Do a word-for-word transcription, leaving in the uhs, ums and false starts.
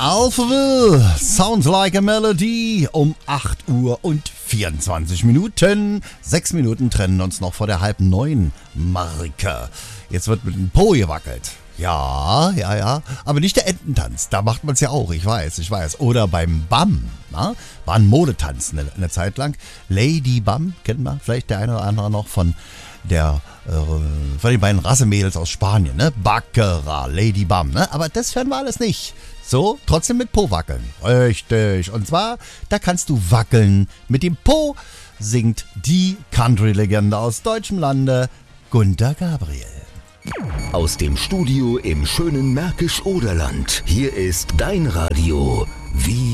Alphaville, Sounds Like a Melody, um acht Uhr und vierundzwanzig Minuten. Sechs Minuten trennen uns noch vor der halb neun Marke. Jetzt wird mit dem Po gewackelt. Ja, ja, ja, aber nicht der Ententanz, da macht man es ja auch, ich weiß, ich weiß. Oder beim Bam, na? War ein Modetanz eine, eine Zeit lang. Lady Bam, kennt man vielleicht der eine oder andere noch von der, äh, von den beiden Rassemädels aus Spanien, ne? Baccarat, Lady Bam, ne? Aber das hören wir alles nicht. So, trotzdem mit Po wackeln. Richtig. Und zwar, da kannst du wackeln. Mit dem Po singt die Country-Legende aus deutschem Lande, Gunter Gabriel. Aus dem Studio im schönen Märkisch-Oderland. Hier ist dein Radio. Wie